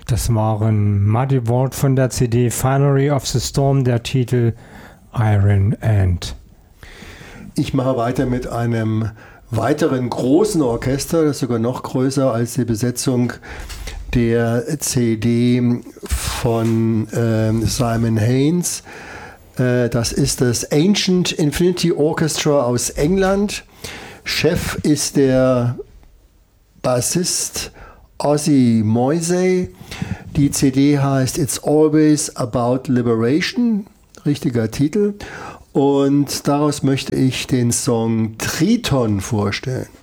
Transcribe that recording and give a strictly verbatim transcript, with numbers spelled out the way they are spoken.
Das waren Muddy Ward von der C D Finery of the Storm, der Titel Iron Ant. Ich mache weiter mit einem weiteren großen Orchester, das ist sogar noch größer als die Besetzung der C D von äh, Simon Haynes. Äh, das ist das Ancient Infinity Orchestra aus England. Chef ist der Bassist Ozzy Moisey. Die C D heißt It's Always About Liberation, richtiger Titel. Und daraus möchte ich den Song Triton vorstellen.